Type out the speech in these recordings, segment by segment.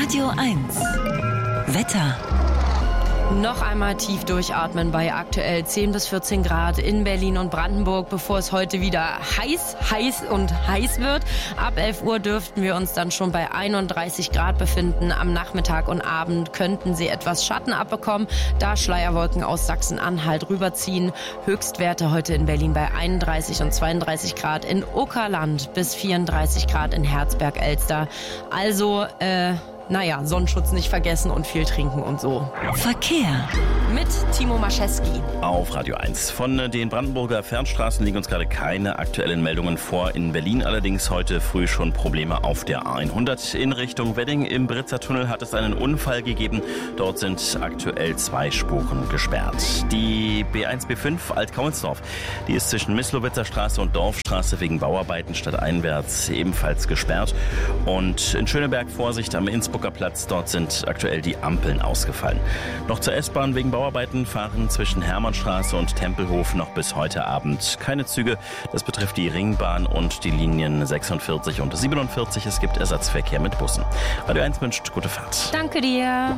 Radio 1. Wetter. Noch einmal tief durchatmen bei aktuell 10 bis 14 Grad in Berlin und Brandenburg, bevor es heute wieder heiß wird. Ab 11 Uhr dürften wir uns dann schon bei 31 Grad befinden. Am Nachmittag und Abend könnten sie etwas Schatten abbekommen, da Schleierwolken aus Sachsen-Anhalt rüberziehen. Höchstwerte heute in Berlin bei 31 und 32 Grad, in Okerland bis 34 Grad in Herzberg-Elster. Also, Sonnenschutz nicht vergessen und viel trinken und so. Verkehr. Mit Timo Maschewski. Auf Radio 1. Von den Brandenburger Fernstraßen liegen uns gerade keine aktuellen Meldungen vor. In Berlin allerdings heute früh schon Probleme auf der A100 in Richtung Wedding. Im Britzer Tunnel hat es einen Unfall gegeben. Dort sind aktuell 2 Spuren gesperrt. Die B1, B5 Alt-Kaulsdorf, die ist zwischen Mislowitzer Straße und Dorfstraße wegen Bauarbeiten stadteinwärts ebenfalls gesperrt. Und in Schöneberg Vorsicht am Innsbrucker Platz, dort sind aktuell die Ampeln ausgefallen. Noch zur S-Bahn wegen Bauarbeiten fahren zwischen Hermannstraße und Tempelhof noch bis heute Abend keine Züge. Das betrifft die Ringbahn und die Linien 46 und 47. Es gibt Ersatzverkehr mit Bussen. Radio 1 wünscht gute Fahrt. Danke dir.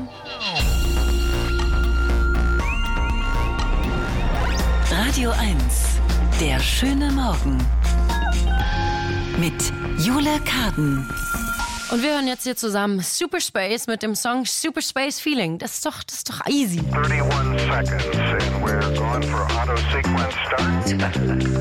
Radio 1. Der schöne Morgen. Mit Jule Karden. Und wir hören jetzt hier zusammen Super Space mit dem Song Super Space Feeling. Das ist doch easy. 31 seconds and we're going for auto sequence start.